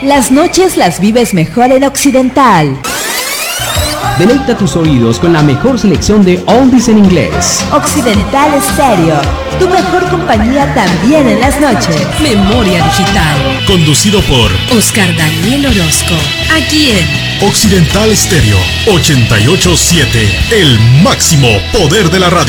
Las noches las vives mejor en Occidental. Deleita tus oídos con la mejor selección de oldies en inglés. Occidental Stereo, tu mejor compañía también en las noches. Memoria Digital. Conducido por Oscar Daniel Orozco. Aquí en Occidental Stereo 88.7, el máximo poder de la radio.